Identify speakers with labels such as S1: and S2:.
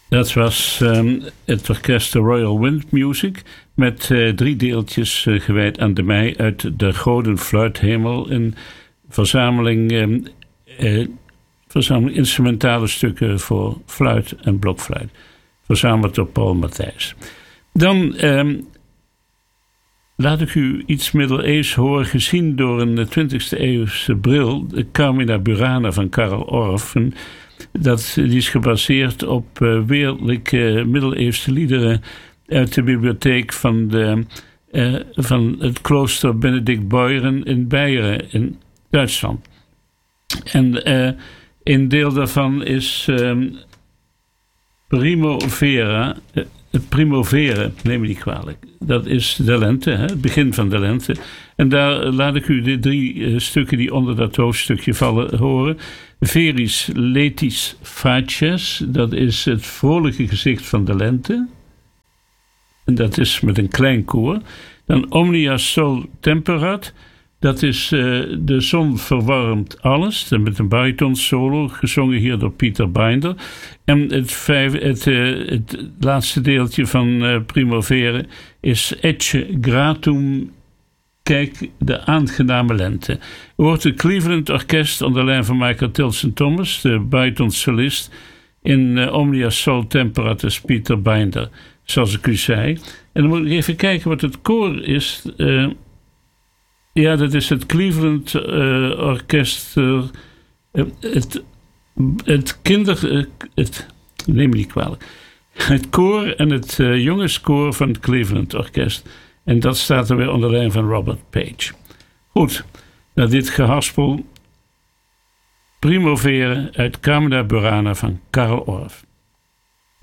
S1: Dat was het orkest The Royal Wind Music met 3 deeltjes gewijd aan de mei uit de Gouden Fluithemel. Een verzameling instrumentale stukken voor fluit en blokfluit. Verzameld door Paul Matthijs. Dan laat ik u iets middeleeuws horen, gezien door een 20e eeuwse bril. De Carmina Burana van Karl Orff. Die is gebaseerd op wereldlijke middeleeuwse liederen uit de bibliotheek van het klooster Benedict Beuern in Beieren in Duitsland. En een deel daarvan is Primavera, neem me niet kwalijk. Dat is de lente, het begin van de lente. En daar laat ik u de 3 stukken die onder dat hoofdstukje vallen horen. Veris Letis Facies, dat is het vrolijke gezicht van de lente. En dat is met een klein koor. Dan Omnia Sol Temperat, dat is de zon verwarmt alles. Met een bariton solo, gezongen hier door Pieter Binder. En het laatste deeltje van Primavera is Ecce Gratum, kijk de aangename lente. U hoort het Cleveland Orkest onder lijn van Michael Tilson Thomas, de bariton solist. In Omnia Sol Temperatus Pieter Binder, zoals ik u zei. En dan moet ik even kijken wat het koor is. Ja, dat is het Cleveland Orkest. Neem me niet kwalijk. Het koor en het jongenskoor van het Cleveland Orkest. En dat staat er weer onder lijn van Robert Page. Goed, na dit gehaspel. Primavera uit Carmina Burana van Karl Orff.